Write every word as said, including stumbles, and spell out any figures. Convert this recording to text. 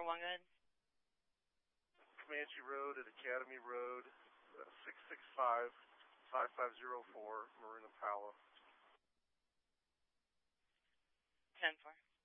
four one, good. Comanche Road at Academy Road, uh, six six five, five five zero four, Maroon Impala. ten four.